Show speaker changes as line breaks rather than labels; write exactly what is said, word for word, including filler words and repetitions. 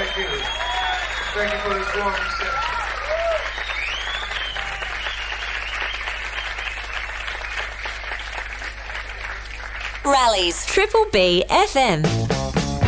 Thank you. Thank you for this warm reception.
Rallies. Triple B F M.